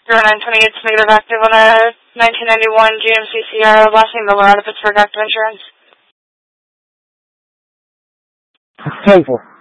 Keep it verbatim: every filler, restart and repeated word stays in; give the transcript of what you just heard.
zero nine twenty-eight is negative active on a nineteen ninety-one G M C Sierra, last name Miller out of Pittsburgh Active Insurance. ten four.